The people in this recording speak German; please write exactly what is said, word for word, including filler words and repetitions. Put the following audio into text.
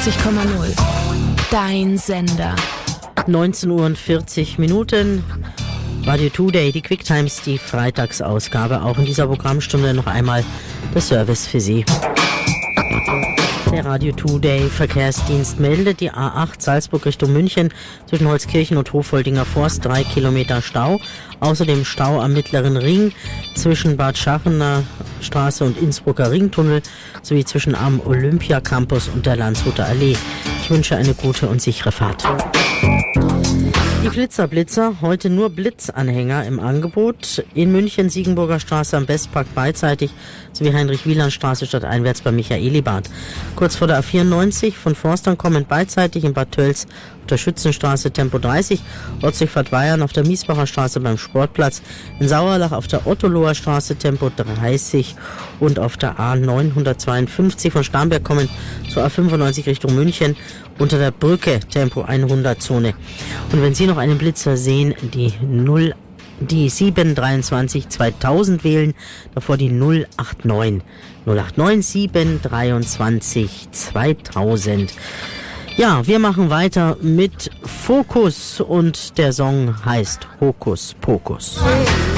neunundachtzig Komma null. Dein Sender. neunzehn Uhr und vierzig Minuten. Radio Today, die Quicktimes, die Freitagsausgabe. Auch in dieser Programmstunde noch einmal der Service für Sie. Der Radio Today Verkehrsdienst meldet die A acht Salzburg Richtung München zwischen Holzkirchen und Hofholdinger Forst, drei Kilometer Stau. Außerdem Stau am Mittleren Ring zwischen Bad Schachener Straße und Innsbrucker Ringtunnel sowie zwischen am Olympia Campus und der Landshuter Allee. Ich wünsche eine gute und sichere Fahrt. Die Flitzer-Blitzer, heute nur Blitzanhänger im Angebot. In München, Siegenburger Straße am Westpark beidseitig sowie Heinrich-Wieland-Straße stadteinwärts bei Michaelibad. Kurz vor der A vierundneunzig von Forstern kommend beidseitig in Bad Tölz auf der Schützenstraße Tempo dreißig, Ortsdurchfahrt Weyern auf der Miesbacher Straße beim Sportplatz, in Sauerlach auf der Ottoloher Straße Tempo dreißig und auf der A neunhundertzweiundfünfzig von Starnberg kommend zur A fünfundneunzig Richtung München unter der Brücke Tempo hundert Zone. Und wenn Sie noch einen Blitzer sehen, die null, die sieben dreiundzwanzig zweitausend wählen, davor die null acht neun. null acht neun sieben dreiundzwanzig zweitausend. Ja, wir machen weiter mit Fokus und der Song heißt Hokus Pokus.